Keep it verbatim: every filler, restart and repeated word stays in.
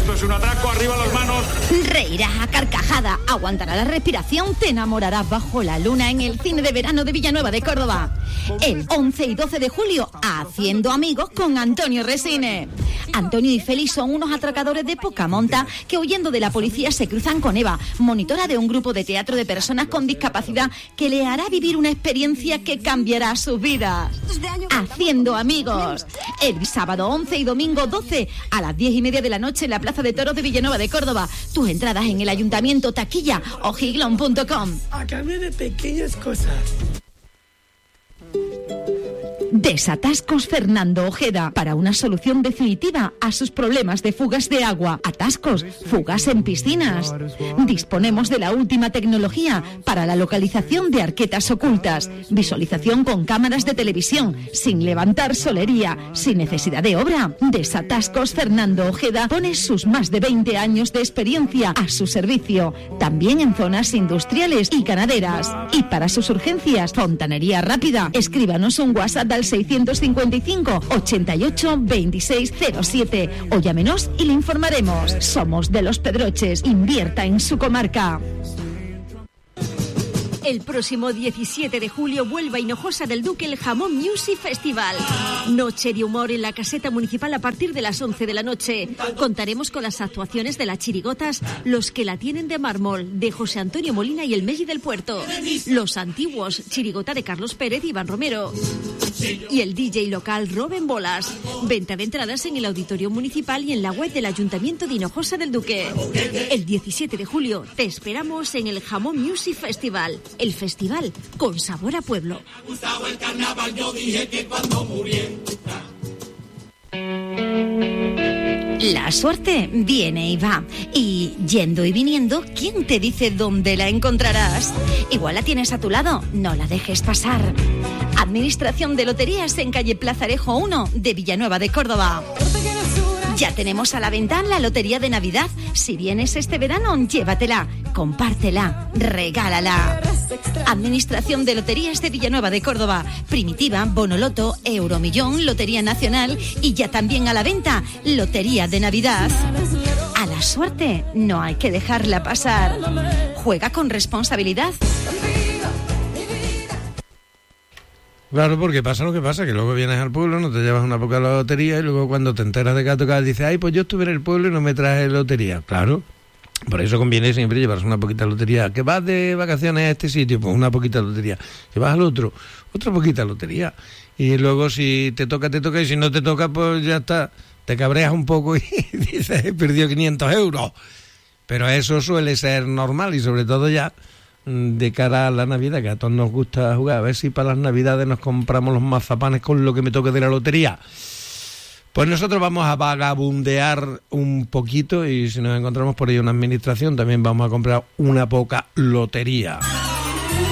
Esto es un atraco, arriba las manos. Reirás a carcajada, aguantarás la respiración, te enamorarás bajo la luna en el cine de verano de Villanueva de Córdoba. El once y doce de julio, Haciendo Amigos con Antonio Resines. Antonio y Félix son unos atracadores de poca monta que, huyendo de la policía, se cruzan con Eva, monitora de un grupo de teatro de personas con discapacidad que le hará vivir una experiencia que cambiará sus vidas. Haciendo Amigos. El sábado once y domingo doce a las diez y media de la noche en la Plaza de Toros de Villanueva de Córdoba. Tus entradas en el Ayuntamiento, taquilla o giglón punto com. A cambio de pequeñas cosas. Desatascos Fernando Ojeda, para una solución definitiva a sus problemas de fugas de agua, atascos, fugas en piscinas. Disponemos de la última tecnología para la localización de arquetas ocultas, visualización con cámaras de televisión, sin levantar solería, sin necesidad de obra. Desatascos Fernando Ojeda pone sus más de veinte años de experiencia a su servicio, también en zonas industriales y ganaderas. Y para sus urgencias, fontanería rápida, escríbanos un WhatsApp al seiscientos cincuenta y cinco, ochenta y ocho, veintiséis cero siete o llámenos y le informaremos. Somos de Los Pedroches, invierta en su comarca. El próximo diecisiete de julio vuelve a Hinojosa del Duque el Jamón Music Festival. Noche de humor en la caseta municipal a partir de las once de la noche. Contaremos con las actuaciones de las chirigotas Los que la tienen de mármol, de José Antonio Molina y el Messi del Puerto. Los Antiguos, chirigota de Carlos Pérez y Iván Romero. Y el D J local Robin Bolas. Venta de entradas en el Auditorio Municipal y en la web del Ayuntamiento de Hinojosa del Duque. El diecisiete de julio te esperamos en el Jamón Music Festival. El festival con sabor a pueblo. Me ha gustado el carnaval, yo dije que cuando muriera. La suerte viene y va. Y yendo y viniendo, ¿quién te dice dónde la encontrarás? Igual la tienes a tu lado, no la dejes pasar. Administración de Loterías en calle Plazarejo uno de Villanueva de Córdoba. Ya tenemos a la venta la lotería de Navidad. Si vienes este verano, llévatela, compártela, regálala. Administración de Loterías de Villanueva de Córdoba. Primitiva, Bonoloto, Euromillón, Lotería Nacional y ya también a la venta Lotería de Navidad. A la suerte no hay que dejarla pasar. Juega con responsabilidad. Claro, porque pasa lo que pasa, que luego vienes al pueblo, no te llevas una poca lotería y luego cuando te enteras de que ha tocado dices, ay, pues yo estuve en el pueblo y no me traje lotería. Claro, por eso conviene siempre llevarse una poquita lotería. ¿Que vas de vacaciones a este sitio? Pues una poquita lotería. ¿Que vas al otro? Otra poquita lotería. Y luego si te toca, te toca, y si no te toca, pues ya está. Te cabreas un poco y dices, he perdido quinientos euros. Pero eso suele ser normal y sobre todo ya de cara a la Navidad, que a todos nos gusta jugar, a ver si para las Navidades nos compramos los mazapanes con lo que me toque de la lotería. Pues nosotros vamos a vagabundear un poquito y si nos encontramos por ahí una administración también vamos a comprar una poca lotería.